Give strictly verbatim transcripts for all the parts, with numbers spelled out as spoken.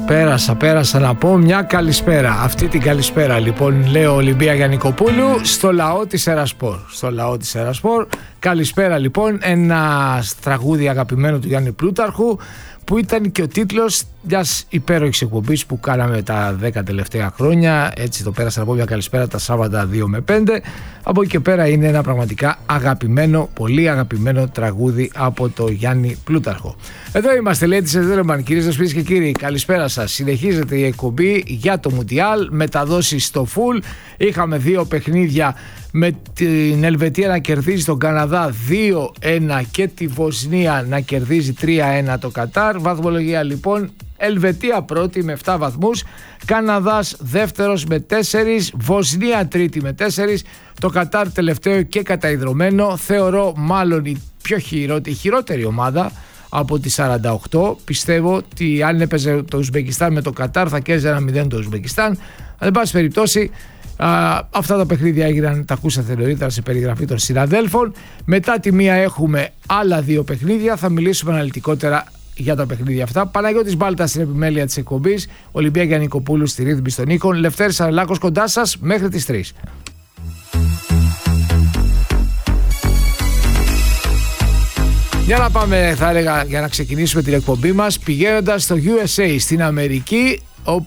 πέρασα, πέρασα να πω μια καλησπέρα. Αυτή την καλησπέρα λοιπόν λέω Ολυμπία Γιαννικοπούλου στο λαό της Ερασπορ. Στο λαό της Ερασπορ. Καλησπέρα λοιπόν, ένα τραγούδι αγαπημένο του Γιάννη Πλούταρχου, που ήταν και ο τίτλος μιας υπέροχης εκπομπής που κάναμε τα δέκα τελευταία χρόνια. Έτσι το πέρασα να πω μια καλησπέρα τα Σάββατα δύο με πέντε. Από εκεί και πέρα είναι ένα πραγματικά αγαπημένο, πολύ αγαπημένο τραγούδι από το Γιάννη Πλούταρχο. Εδώ είμαστε, λέει της Εδέλεμαν, κυρίες και κύριοι, καλησπέρα σας. Συνεχίζεται η εκπομπή για το Μουντιάλ, μεταδόσεις στο full. Είχαμε δύο παιχνίδια, με την Ελβετία να κερδίζει τον Καναδά δύο ένα και τη Βοσνία να κερδίζει τρία ένα το Κατάρ. Βαθμολογία λοιπόν, Ελβετία πρώτη με επτά βαθμούς, Καναδάς δεύτερος με τέσσερα, Βοσνία τρίτη με τέσσερα, το Κατάρ τελευταίο και καταϊδρωμένο. Θεωρώ μάλλον η πιο χειρότερη, η χειρότερη ομάδα από τις σαράντα οκτώ. Πιστεύω ότι αν έπαιζε το Ουσμπεκιστάν με το Κατάρ θα κέρδιζε ένα μηδέν το Ουσμπεκιστάν. Αλλά εν πάση περιπτώσει, Α, αυτά τα παιχνίδια έγιναν, τα ακούσατε νωρίτερα σε περιγραφή των συναδέλφων. Μετά τη μία έχουμε άλλα δύο παιχνίδια. Θα μιλήσουμε αναλυτικότερα για τα παιχνίδια αυτά. Παναγιώτης Μπάλτας στην επιμέλεια της εκπομπής, Ολυμπία Γιαννικοπούλου στη ρύθμιση των ήχων, Λευτέρης Αρελάκος κοντά σας μέχρι τις τρεις. Για να πάμε, θα έλεγα, για να ξεκινήσουμε την εκπομπή μας πηγαίνοντας στο γιου ες έι στην Αμερική,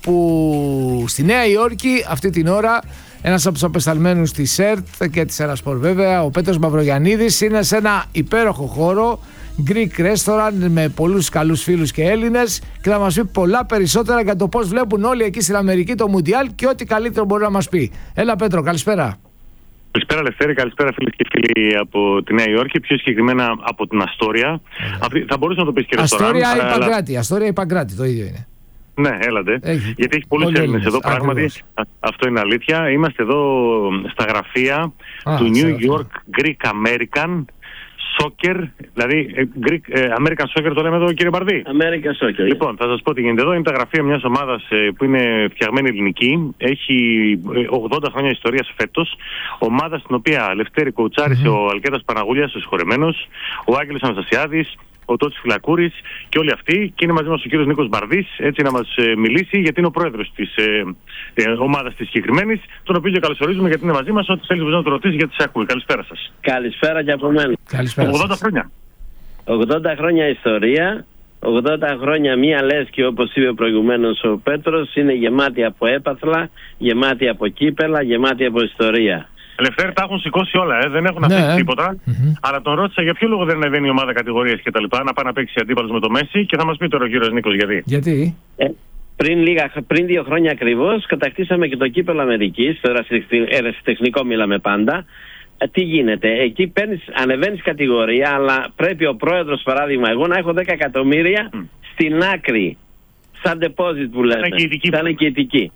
όπου στη Νέα Υόρκη αυτή την ώρα ένας από τους απεσταλμένους της ΕΡΤ και της Ερασπορ βέβαια, ο Πέτρος Μαυρογιαννίδης, είναι σε ένα υπέροχο χώρο, Greek Restaurant, με πολλούς καλούς φίλους και Έλληνες, και θα μας πει πολλά περισσότερα για το πώς βλέπουν όλοι εκεί στην Αμερική το Μουντιάλ και ό,τι καλύτερο μπορεί να μας πει. Έλα Πέτρο, καλησπέρα. Καλησπέρα Λευτέρη, καλησπέρα φίλες και φίλοι από τη Νέα Υόρκη, πιο συγκεκριμένα από την Αστόρια. Αυτή, θα μπορούσα να το πεις και ρεστοράν. Αστόρια ή Παγκράτη, αλλά... Αστόρια ή Παγκράτη, το ίδιο είναι. Ναι, έλατε. Έχει. Γιατί έχει πολλούς Έλληνες εδώ, πράγματι. Αυτό είναι αλήθεια. Είμαστε εδώ στα γραφεία Α, του New York Greek American Soccer, δηλαδή Greek, American Soccer το λέμε εδώ, κύριε Μπαρδί. American Soccer. Λοιπόν, θα σας πω τι γίνεται εδώ. Είναι τα γραφεία μιας ομάδας που είναι φτιαγμένη ελληνική. Έχει ογδόντα χρόνια ιστορίας φέτος. Ομάδα στην οποία Λευτέρη κοουτσάρισε mm-hmm. ο Αλκέτας Παναγούλιας, ο συγχωρεμένος, ο Άγγελος Αναστασιάδης, ο Τότσης Φυλακούρης και όλοι αυτοί. Και είναι μαζί μας ο κύριος Νίκος Μπαρδής, έτσι να μας ε, μιλήσει, γιατί είναι ο πρόεδρος της ε, ε, ομάδας της συγκεκριμένης, τον οποίο και καλωσορίζουμε γιατί είναι μαζί μας. Ό,τι θέλει να το ρωτήσει, γιατί σε ακούει. Καλησπέρα σας. Καλησπέρα και από μένα. Καλησπέρα. ογδόντα χρόνια. ογδόντα χρόνια ιστορία, ογδόντα χρόνια μία λέσχη, όπως είπε προηγουμένως ο Πέτρος, είναι γεμάτη από έπαθλα, γεμάτη από κύπελα, γεμάτη από ιστορία. Ελευθέρη, τα έχουν σηκώσει όλα, ε. δεν έχουν αφήσει ναι. τίποτα. Mm-hmm. Αλλά τον ρώτησα για ποιο λόγο δεν ανεβαίνει η ομάδα κατηγορίες κτλ. Να πάει να παίξει αντίπαλος με το Μέση, και θα μας πει τώρα ο κύριος Νίκος γιατί. Γιατί? Ε, πριν, λίγα, πριν δύο χρόνια ακριβώς κατακτήσαμε και το κύπελλο Αμερικής, το ερασιτεχνικό μιλάμε πάντα. Ε, τι γίνεται, εκεί παίρνεις, ανεβαίνεις κατηγορία, αλλά πρέπει ο πρόεδρος, παράδειγμα, εγώ να έχω δέκα εκατομμύρια mm. στην άκρη, σαν deposit που λέμε, σαν εγκυητική.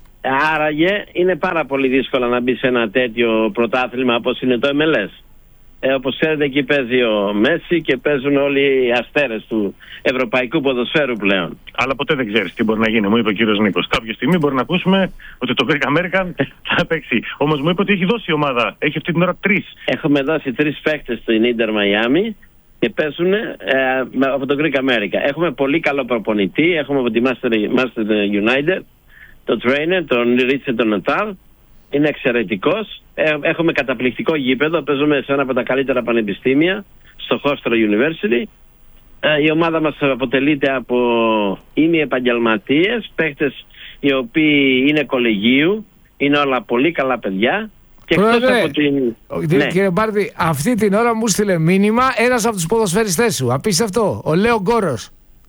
Άραγε είναι πάρα πολύ δύσκολο να μπει σε ένα τέτοιο πρωτάθλημα όπως είναι το εμ ελ ες. Ε, όπως ξέρετε, εκεί παίζει ο Μέση και παίζουν όλοι οι αστέρες του ευρωπαϊκού ποδοσφαίρου πλέον. Αλλά ποτέ δεν ξέρεις τι μπορεί να γίνει, μου είπε ο κύριος Νίκος. Κάποια στιγμή μπορεί να ακούσουμε ότι το Greek American θα παίξει. Όμως μου είπε ότι έχει δώσει η ομάδα, έχει αυτή την ώρα τρεις. Έχουμε δώσει τρεις παίκτες στην Ίντερ Miami και παίζουν ε, από το Greek America. Έχουμε πολύ καλό προπονητή, έχουμε από τη Master United, το trainer, τον Ρίτσερ τον Νατάλ, είναι εξαιρετικός. Ε, έχουμε καταπληκτικό γήπεδο, παίζουμε σε ένα από τα καλύτερα πανεπιστήμια, στο Hofstra University. Ε, η ομάδα μας αποτελείται από ημιεπαγγελματίες, παίχτες οι οποίοι είναι κολεγίου, είναι όλα πολύ καλά παιδιά. Και Πρόεδρε, από την... ναι. κύριε Μπάρδη, αυτή την ώρα μου στείλε μήνυμα ένας από τους ποδοσφαιριστές σου, απίστευτο, ο Λέο Γκόρος.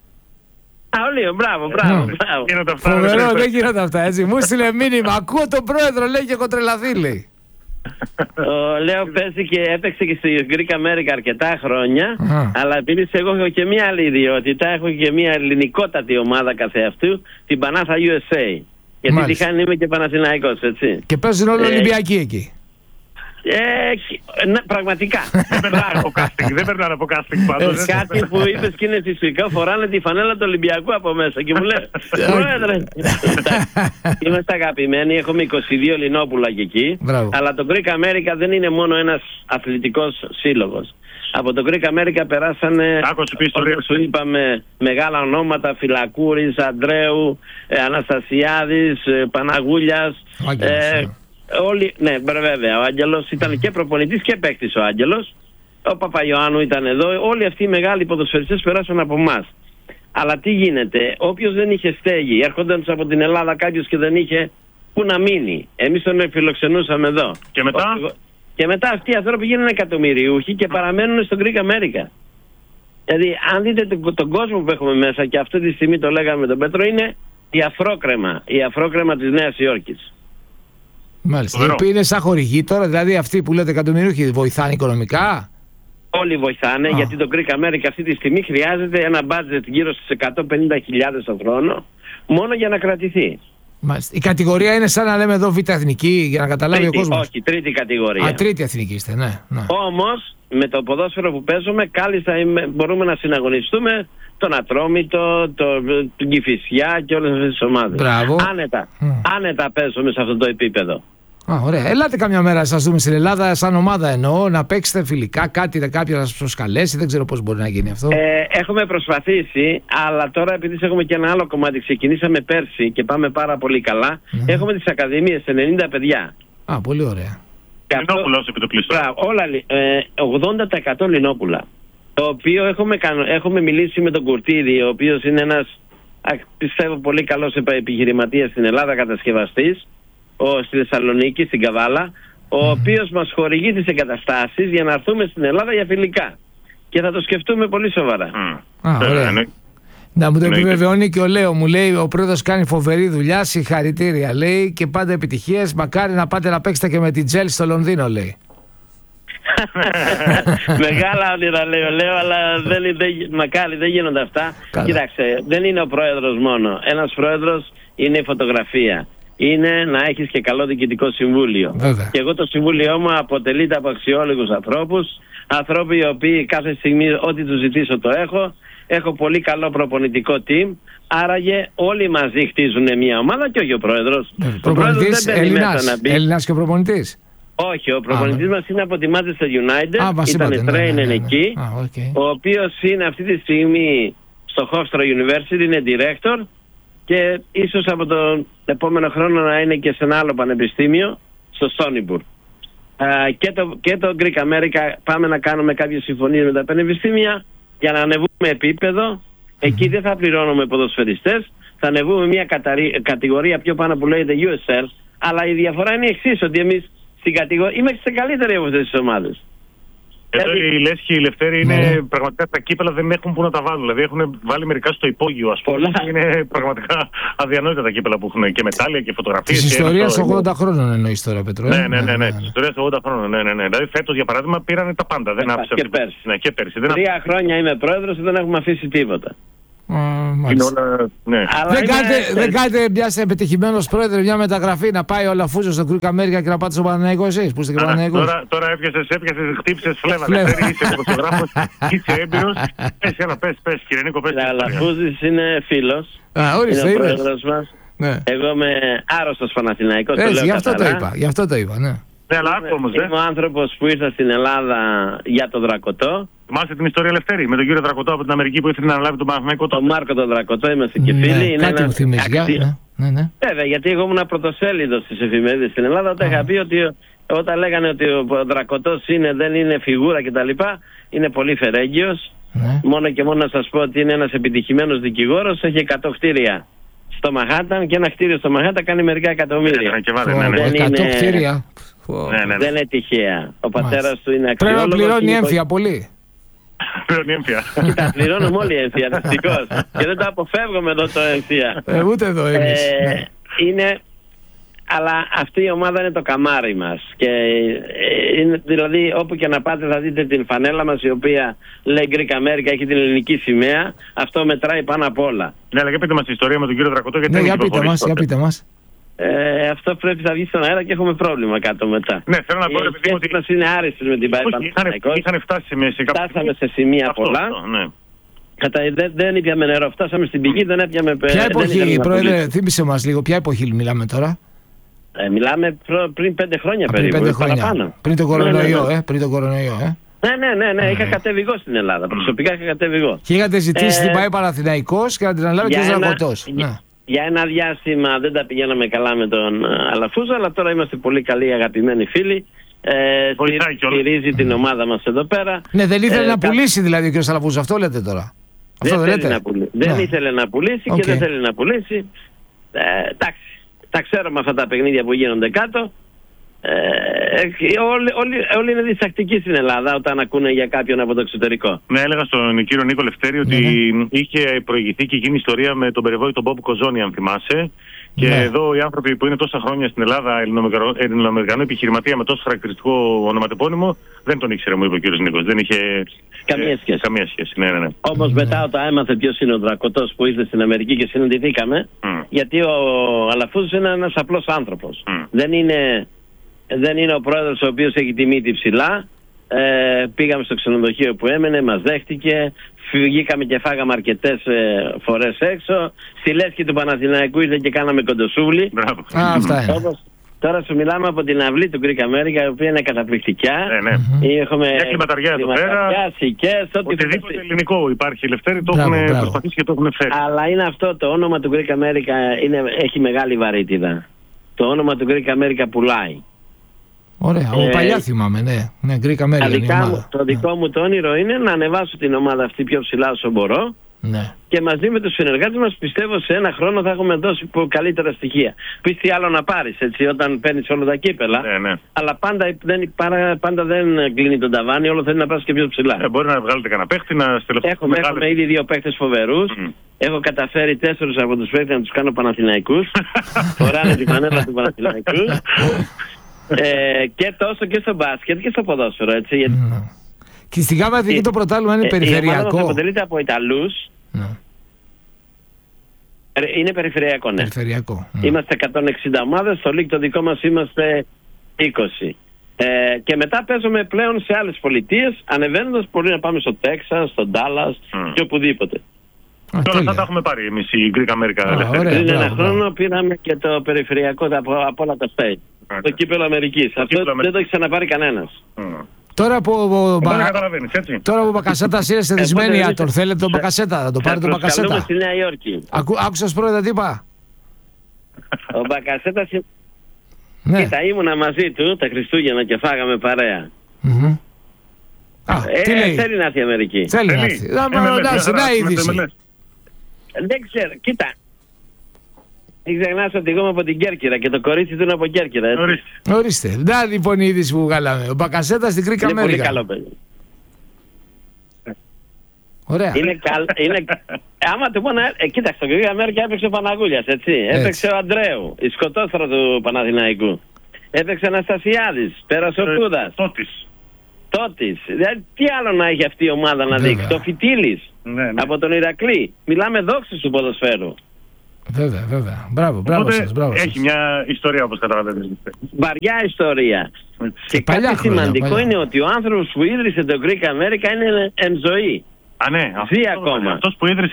Α, ο Λέο, μπράβο, μπράβο. μπράβο. Φοβερό, δεν γίνονται αυτά, έτσι. Μου στείλε μήνυμα, ακούω τον πρόεδρο, λέει, και έχω τρελαθεί, λέει. Ο Λέο παίζει και έπαιξε και στη Greek America αρκετά χρόνια, uh-huh. αλλά επειδή εγώ έχω και μια άλλη ιδιότητα, έχω και μια ελληνικότατη ομάδα καθεαυτού, την Πανάθα γιου ες έι. Γιατί τυχάνει είμαι και Παναθηναϊκός, έτσι. Και παίζουν όλοι ε... Ολυμπιακοί εκεί. Ε, ναι, πραγματικά. Δεν περνάνε από casting, δεν περνάνε από casting πάντως. Κάτι που είπες και είναι φυσικό, φοράνε τη φανέλα του Ολυμπιακού από μέσα και μου λέει Πρόεδρε, είμαστε αγαπημένοι, έχουμε είκοσι δύο Λινόπουλα και εκεί, αλλά το Greek America δεν είναι μόνο ένας αθλητικός σύλλογος. Από το Greek America περάσανε, όπως σου είπαμε, μεγάλα ονόματα, Φυλακούρης, Αντρέου, ε, Αναστασιάδης, ε, Παναγούλιας. Ε, όλοι, ναι, βέβαια, ο Άγγελος ήταν και προπονητής και παίκτης ο Άγγελος. Ο Παπαϊωάννου ήταν εδώ. Όλοι αυτοί οι μεγάλοι ποδοσφαιριστές περάσαν από εμάς. Αλλά τι γίνεται, όποιος δεν είχε στέγη, έρχονταν από την Ελλάδα κάποιος και δεν είχε που να μείνει. Εμείς τον φιλοξενούσαμε εδώ. Και μετά... Ο, Και μετά αυτοί οι άνθρωποι γίνανε εκατομμυριούχοι και παραμένουν στο Greek America. Δηλαδή, αν δείτε τον, τον κόσμο που έχουμε μέσα, και αυτή τη στιγμή το λέγαμε με τον Πέτρο, είναι η αφρόκρεμα, η αφρόκρεμα της Νέας Υόρκης. Μάλιστα. Οι οποίοι είναι σαν χορηγοί τώρα, δηλαδή αυτοί που λέτε εκατομμυριούχοι, βοηθάνε οικονομικά. Όλοι βοηθάνε, ah. γιατί το Greek America αυτή τη στιγμή χρειάζεται ένα budget γύρω στις εκατόν πενήντα χιλιάδες το χρόνο, μόνο για να κρατηθεί. Μάλιστα. Η κατηγορία είναι σαν να λέμε εδώ β' εθνική, για να καταλάβει τρίτη, ο κόσμος. Όχι, τρίτη κατηγορία. Α, τρίτη εθνική είστε, ναι. ναι. Όμως, με το ποδόσφαιρο που παίζουμε, κάλλιστα μπορούμε να συναγωνιστούμε τον Ατρόμητο, το, το, την Κηφισιά και όλες αυτές τις ομάδες. Μπράβο. Άνετα. Mm. Άνετα παίζουμε σε αυτό το επίπεδο. Α, ωραία. Ελάτε καμιά μέρα να σας δούμε στην Ελλάδα, σαν ομάδα εννοώ, να παίξετε φιλικά, κάτι, κάποιο να σας προσκαλέσει. Δεν ξέρω πώς μπορεί να γίνει αυτό. Ε, έχουμε προσπαθήσει, αλλά τώρα επειδή έχουμε και ένα άλλο κομμάτι, ξεκινήσαμε πέρσι και πάμε πάρα πολύ καλά. Mm. Έχουμε τις ακαδημίες, ενενήντα παιδιά. Α, πολύ ωραία. Λινόπουλα ως επιτοπλίστων. Όλα, ε, ογδόντα τοις εκατό Λινόπουλα. Το οποίο έχουμε, έχουμε μιλήσει με τον Κουρτίδη, ο οποίος είναι ένας, πιστεύω, πολύ καλός επιχειρηματίας στην Ελλάδα, κατασκευαστής. Ο, στη Θεσσαλονίκη, στην Καβάλα, ο mm. οποίος μας χορηγεί τις εγκαταστάσεις για να έρθουμε στην Ελλάδα για φιλικά. Και θα το σκεφτούμε πολύ σοβαρά. Mm. Α, ωραία. Mm. Να μου το επιβεβαιώνει και ο Λέο. Μου λέει ο πρόεδρος κάνει φοβερή δουλειά, συγχαρητήρια λέει, και πάντα επιτυχίες. Μακάρι να πάτε να παίξετε και με την Τζέλ στο Λονδίνο, λέει. Μεγάλα όνειρα λέω, λέω, αλλά δεν, δεν, μακάρι δεν γίνονται αυτά. Καλά. Κοίταξε, δεν είναι ο πρόεδρος μόνο. Ένας πρόεδρος είναι η φωτογραφία. Είναι να έχεις και καλό διοικητικό συμβούλιο. Βέβαια. Και εγώ το συμβούλιο μου αποτελείται από αξιόλογους ανθρώπους, ανθρώποι οι οποίοι κάθε στιγμή ό,τι τους ζητήσω το έχω. Έχω πολύ καλό προπονητικό team. Άραγε όλοι μαζί χτίζουν μια ομάδα και όχι ο πρόεδρος. Ε, ο πρόεδρος δεν Έλληνας, Έλληνας και ο προπονητής. Όχι, ο προπονητής μας είναι από τη Manchester United. Ήταν trainer εκεί. Α, okay. Ο οποίος είναι αυτή τη στιγμή στο Hofstra University, είναι director. Και ίσως από τον επόμενο χρόνο να είναι και σε ένα άλλο πανεπιστήμιο, στο Στόνιμπουργκ. Uh, και, το, και το Greek America πάμε να κάνουμε κάποιες συμφωνίες με τα πανεπιστήμια για να ανεβούμε επίπεδο. Mm-hmm. Εκεί δεν θα πληρώνουμε ποδοσφαιριστές, θα ανεβούμε μια καταρι... κατηγορία πιο πάνω που λέγεται γιου ες ελ, αλλά η διαφορά είναι η εξής, ότι εμείς στην κατηγορία είμαστε καλύτεροι από αυτές τις ομάδες. Εδώ οι Λέσχοι και οι Λευτέροι είναι ναι. πραγματικά τα κύπελα δεν έχουν που να τα βάλουν. Δηλαδή έχουν βάλει μερικά στο υπόγειο, ας πούμε. Είναι πραγματικά αδιανόητα τα κύπελα που έχουν και μετάλλια και φωτογραφίες. Τη ιστορία ογδόντα χρόνων εννοείς τώρα, Πέτρο. Ναι, ναι, ναι. ναι. Τη ιστορία ογδόντα χρόνων. Ναι, ναι, ναι. Δηλαδή φέτος για παράδειγμα πήραν τα πάντα. Δεν άφησαν. Και πέρσι. Ναι, και πέρσι. Τρία χρόνια είμαι πρόεδρος και δεν έχουμε αφήσει τίποτα. Uh, όλα, ναι. Δεν κάνετε, δεν κάνετε μια επιτυχημένος πρόεδρε, μια μεταγραφή να πάει ο Λαφούζος στο Greek America και να πάτε στο Παναθηναϊκό εσείς που είστε και Παναθηναϊκός. Τώρα, τώρα έπιασες, έπιασες, χτύπησες φλέβα. Λευτέρη, είσαι δημοσιογράφος, είσαι έμπειρος. Πες, έλα, πες, πες, κύριε Νίκο, πες. Ο Λαφούζης είναι φίλος. Α, ορίστε, είναι ο πρόεδρος μας. Ναι. Εγώ είμαι άρρωστος Παναθηναϊκός. Έτσι, γι' αυτό το είπα, γι' αυτό το είπα, ναι. Ναι, αλλά άκου όμως, είμαι ο άνθρωπος που ήρθα στην Ελλάδα για τον Δρακωτό. Θυμάστε την ιστορία Λευτέρη με τον κύριο Δρακωτό από την Αμερική που ήθελε να αναλάβει τον Παναθηναϊκό. Τον Μάρκο τον Δρακωτό, είμαστε και φίλοι. Ναι, είναι κάτι μου θυμίζει. Ναι, ναι, ναι. Βέβαια, γιατί εγώ ήμουν πρωτοσέλιδος στις εφημερίδες στην Ελλάδα όταν είχα πει ότι όταν λέγανε ότι ο Δρακωτός είναι, δεν είναι φιγούρα κτλ. Είναι πολύ φερέγγιος. Ναι. Μόνο και μόνο να σας πω ότι είναι ένας επιτυχημένος δικηγόρος, έχει εκατό κτίρια στο Μαχάταν και ένα κτίριο στο Μαχάταν κάνει μερικά εκατομμύρια. εκατό κτίρια. Δεν είναι τυχαία. Ο πατέρας του είναι αξιόλογος. Πρέπει να πληρώνει έμφυα πολύ. Πληρώνει έμφυα. Κοίτα, πληρώνουμε όλοι έμφυα, δυστυχώς. Και δεν το αποφεύγουμε εδώ το έμφυα. Ε, ούτε εδώ εμείς. Ε, είναι... Αλλά αυτή η ομάδα είναι το καμάρι μας. Και είναι, δηλαδή όπου και να πάτε θα δείτε την φανέλα μας η οποία λέει Greek America, έχει την ελληνική σημαία. Αυτό μετράει πάνω απ' όλα. Ναι, αλλά για πείτε μας την ιστορία με τον κύριο Δρακωτό. Γιατί ναι, για πείτε μας, για πείτε μας. Ε, αυτό πρέπει να βγει στον αέρα και έχουμε πρόβλημα κάτω μετά. Ναι, θέλω να πω ότι. ότι μας είναι άριστος με την ΠΑΕ Παναθηναϊκός. Είχαν φτάσει σε μέσα. Φτάσαμε σε σημεία αυτό, πολλά. Αυτό, ναι. Κατα... Δεν, δεν ήπιαμε νερό. Φτάσαμε στην πηγή, δεν έπιαμε. Ποια εποχή, Πρόεδρε, θύμισε μας λίγο, ποια εποχή μιλάμε τώρα? Ε, μιλάμε προ... πριν πέντε χρόνια Α, περίπου. Πριν πέντε χρόνια. Πριν τον κορονοϊό, ναι, ναι, ναι. Ε, πριν τον κορονοϊό, ε. Ναι, ναι, ναι, ναι. είχα κατέβει εγώ στην Ελλάδα. Προσωπικά είχα κατέβει εγώ. Και είχατε ζητήσει ε, την ΠΑΕ Παναθηναϊκός και να την αναλάβει και ο Ζακωτός. Για ένα διάστημα δεν τα πηγαίναμε καλά με τον Αλαφούζο, αλλά τώρα είμαστε πολύ καλοί αγαπημένοι φίλοι. Ε, στηρίζει την ομάδα μας εδώ πέρα. Ναι, δεν ήθελε ε, να κα... πουλήσει δηλαδή ο κ. Αλαφούζο, αυτό λέτε τώρα? Δεν, αυτό δεν, λέτε. Να πουλήσει. Ναι. δεν ήθελε να πουλήσει okay. και δεν θέλει να πουλήσει. Ε, εντάξει, τα ξέρουμε αυτά τα παιχνίδια που γίνονται κάτω. Ε, όλοι, όλοι, όλοι είναι διστακτικοί στην Ελλάδα όταν ακούνε για κάποιον από το εξωτερικό. Ναι, έλεγα στον κύριο Νίκο Λευτέρη ότι ναι. είχε προηγηθεί και γίνει ιστορία με τον περιβόητο Μπόμπ Κοζόνη, αν θυμάσαι. Και ναι. εδώ οι άνθρωποι που είναι τόσα χρόνια στην Ελλάδα, ελληνοαμερικανό επιχειρηματία με τόσο χαρακτηριστικό ονοματεπώνυμο, δεν τον ήξερε, μου είπε ο κύριος Νίκος. Δεν είχε καμία σχέση. Καμία σχέση. Ναι, ναι, ναι. Όμως ναι. μετά όταν έμαθε ποιος είναι ο Δρακωτός που ήρθε στην Αμερική και συναντηθήκαμε, mm. γιατί ο Αλαφούζος είναι ένας απλός άνθρωπος. Mm. Δεν είναι. Δεν είναι ο πρόεδρος ο οποίος έχει τη μύτη ψηλά. Ε, πήγαμε στο ξενοδοχείο που έμενε, μας δέχτηκε. Βγήκαμε και φάγαμε αρκετές ε, φορές έξω. Στη Λέσχη του Παναθηναϊκού ήρθε και κάναμε κοντοσούβλι. Μπράβο. Α, αυτά είναι. Όπως, τώρα σου μιλάμε από την αυλή του Greek America, η οποία είναι καταπληκτικά. Ναι, ναι. Έχουμε μια κλιματαριά εδώ πέρα. Σικές, οτιδήποτε ελληνικό υπάρχει, Λευτέρη, το έχουν προσπαθήσει και το έχουν φέρει. Αλλά είναι αυτό, το όνομα του Greek America είναι, έχει μεγάλη βαρύτητα. Το όνομα του Greek America πουλάει. Ωραία, ε, παλιά θυμάμαι, ναι. ναι Greek America, μου, το δικό ναι. μου το όνειρο είναι να ανεβάσω την ομάδα αυτή πιο ψηλά όσο μπορώ. Ναι. Και μαζί με τους συνεργάτες μας πιστεύω σε ένα χρόνο θα έχουμε δώσει καλύτερα στοιχεία. Πεις τι άλλο να πάρεις, έτσι, όταν παίρνεις όλα τα κύπελα. Ναι, ναι. Αλλά πάντα δεν, πάρα, πάντα δεν κλείνει τον ταβάνι, όλο θέλει να πας και πιο ψηλά. Ε, μπορεί να βγάλετε κανένα παίχτη, να στελεχώσετε. Έχουμε, μεγάλες... έχουμε ήδη δύο παίχτες φοβερούς. Mm. Έχω καταφέρει τέσσερις από τους παίχτες να τους κάνω Παναθηναϊκούς. Φοράνε τη φανέλα του Παναθηναϊκού. Ε, και τόσο και στο μπάσκετ και στο ποδόσφαιρο, έτσι. Γιατί... Mm. Και στην ΓΑΜΑ Εθνική το πρωτάθλημα είναι ε, περιφερειακό. Η ομάδα μας αποτελείται από Ιταλούς. Mm. Είναι περιφερειακό, ναι. Περιφερειακό. Mm. Είμαστε εκατόν εξήντα ομάδες, στο League το δικό μας είμαστε είκοσι. Ε, και μετά παίζουμε πλέον σε άλλες πολιτείες, ανεβαίνοντας μπορεί να πάμε στο Τέξας, στο Ντάλλας mm. και οπουδήποτε. Α, τώρα θα τα έχουμε πάρει εμείς η Greek America. Πριν ένα χρόνο πήραμε και το περιφερειακό από, από όλα τα state. Okay. Το κύπελλο Αμερικής. Αυτό κύπελλο δεν το έχει ξαναπάρει κανένας. Mm. Τώρα που ο, Μπα... Τώρα που ο Μπακασέτας είναι στη δυσμένη Άτορ, θέλετε τον Μπακασέτα, θα το πάρει τον Μπακασέτα. Στη Νέα Υόρκη. Ακού, άκουσες πρόεδρε τι είπα? Ο Μπακασέτας, ναι. Κοίτα, ήμουνα μαζί του τα Χριστούγεννα και φάγαμε παρέα. Mm-hmm. Α, ε, τι λέει? Θέλει να έρθει η Αμερική. Θέλει να έρθει. Να είδηση. Δεν ξέρω, κοίτα. Μην ξεχνάς ότι εγώ είμαι από την Κέρκυρα και το κορίτσι του είναι από Κέρκυρα. Έτσι. Ορίστε. Ορίστε. Να λοιπόν η είδηση που βγάλαμε. Ο Μπακασέτας στην Greek America. Είναι πολύ καλό παιδί. Ωραία. Είναι καλ... είναι... Άμα του πω να... Ε, κοίταξε, το Greek America έπαιξε ο Παναγούλιας, έτσι. έτσι. Έπαιξε ο Αντρέου, η σκοτόστρα του Παναθηναϊκού. Έπαιξε Αναστασιάδης, πέρασε ο Κούδας. Τότης. Τότης. Δηλαδή, τι άλλο να έχει αυτή η ομάδα να δείξει. Το Φιτίλης ναι, ναι. από τον Ηρακλή. Μιλάμε δόξες του ποδοσφαίρου. Βέβαια, βέβαια. Μπράβο, μπράβο σας, μπράβο σας. Έχει μια ιστορία όπως καταλαβαίνετε. Βαριά ιστορία. Και, και κάτι σημαντικό χρόνια, είναι ότι ο άνθρωπος που ίδρυσε το Greek America είναι εν ζωή. Α, ναι. Ζει ακόμα. Αυτός που ίδρυσε